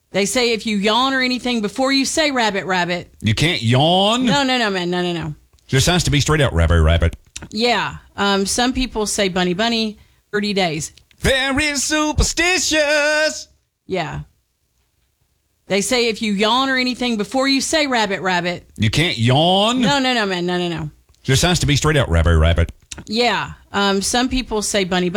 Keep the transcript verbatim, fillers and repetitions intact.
They say if you yawn or anything before you say rabbit, rabbit. You can't yawn? No, no, no, man. No, no, no. Just has to be straight out rabbit, rabbit. Yeah. Um, some people say bunny, bunny, thirty days. Very superstitious. Yeah. They say if you yawn or anything before you say rabbit, rabbit. You can't yawn? No, no, no, man. No, no, no. Just has to be straight out rabbit, rabbit. Yeah. Um, some people say bunny, bunny.